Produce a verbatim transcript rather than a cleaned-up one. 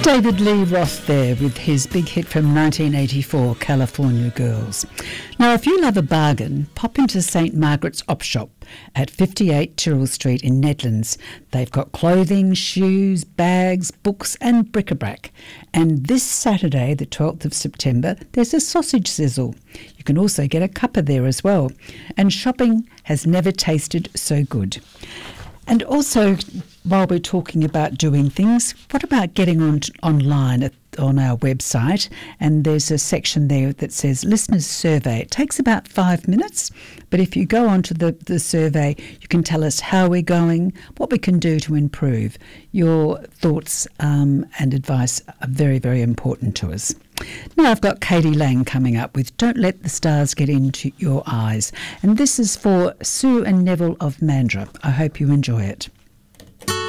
David Lee Roth there with his big hit from nineteen eighty-four, California Girls. Now, if you love a bargain, pop into Saint Margaret's Op Shop at fifty-eight Tyrrell Street in Nedlands. They've got clothing, shoes, bags, books and bric-a-brac. And this Saturday, the twelfth of September, there's a sausage sizzle. You can also get a cuppa there as well. And shopping has never tasted so good. And also, while we're talking about doing things, what about getting on online at, on our website? And there's a section there that says Listeners Survey. It takes about five minutes, but if you go onto the, the survey, you can tell us how we're going, what we can do to improve. Your thoughts um, and advice are very, very important to us. Now I've got Katie Lang coming up with Don't Let the Stars Get Into Your Eyes. And this is for Sue and Neville of Mandurah. I hope you enjoy it.